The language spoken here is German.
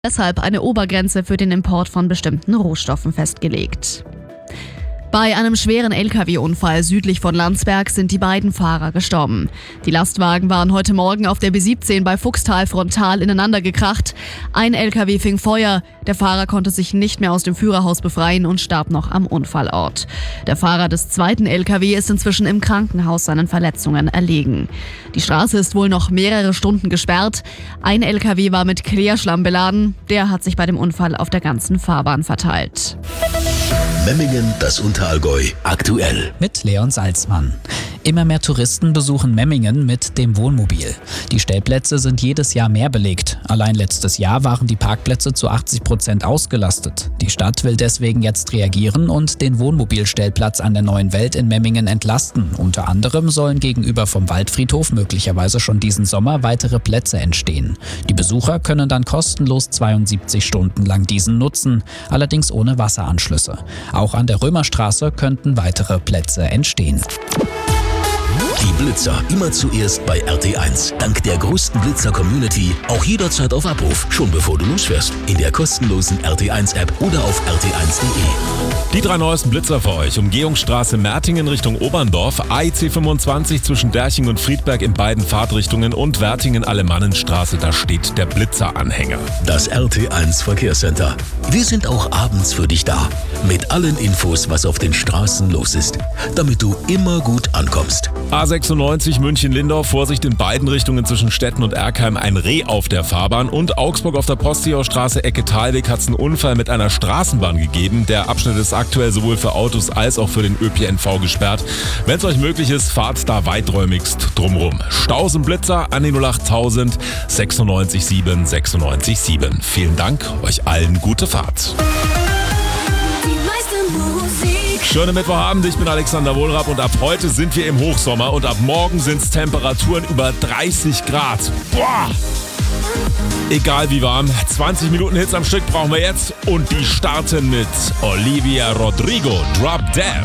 deshalb eine Obergrenze für den Import von bestimmten Rohstoffen festgelegt. Bei einem schweren Lkw-Unfall südlich von Landsberg sind die beiden Fahrer gestorben. Die Lastwagen waren heute Morgen auf der B17 bei Fuchstal frontal ineinander gekracht. Ein Lkw fing Feuer, der Fahrer konnte sich nicht mehr aus dem Führerhaus befreien und starb noch am Unfallort. Der Fahrer des zweiten Lkw ist inzwischen im Krankenhaus seinen Verletzungen erlegen. Die Straße ist wohl noch mehrere Stunden gesperrt. Ein Lkw war mit Klärschlamm beladen, der hat sich bei dem Unfall auf der ganzen Fahrbahn verteilt. Memmingen, das Unterallgäu, aktuell. Mit Leon Salzmann. Immer mehr Touristen besuchen Memmingen mit dem Wohnmobil. Die Stellplätze sind jedes Jahr mehr belegt. Allein letztes Jahr waren die Parkplätze zu 80% ausgelastet. Die Stadt will deswegen jetzt reagieren und den Wohnmobilstellplatz an der Neuen Welt in Memmingen entlasten. Unter anderem sollen gegenüber vom Waldfriedhof möglicherweise schon diesen Sommer weitere Plätze entstehen. Die Besucher können dann kostenlos 72 Stunden lang diesen nutzen, allerdings ohne Wasseranschlüsse. Auch an der Römerstraße könnten weitere Plätze entstehen. Die Blitzer immer zuerst bei RT1. Dank der größten Blitzer-Community auch jederzeit auf Abruf, schon bevor du losfährst. In der kostenlosen RT1-App oder auf rt1.de. Die 3 neuesten Blitzer für euch. Umgehungsstraße Mertingen Richtung Oberndorf, AIC 25 zwischen Derching und Friedberg in beiden Fahrtrichtungen und Wertingen-Alemannenstraße, da steht der Blitzeranhänger. Das RT1 Verkehrscenter. Wir sind auch abends für dich da. Mit allen Infos, was auf den Straßen los ist. Damit du immer gut ankommst. A96 München-Lindorf, Vorsicht in beiden Richtungen zwischen Stetten und Erkheim, ein Reh auf der Fahrbahn. Und Augsburg auf der Postseeaustraße Ecke Thalweg hat es einen Unfall mit einer Straßenbahn gegeben. Der Abschnitt ist aktuell sowohl für Autos als auch für den ÖPNV gesperrt. Wenn es euch möglich ist, fahrt da weiträumigst drumrum. Staus und Blitzer an die 08000 96 7 96 7. Vielen Dank, euch allen gute Fahrt. Schöne Mittwochabend, ich bin Alexander Wohlrapp und ab heute sind wir im Hochsommer und ab morgen sind es Temperaturen über 30 Grad. Boah! Egal wie warm, 20 Minuten Hits am Stück brauchen wir jetzt und die starten mit Olivia Rodrigo, Drop Dead.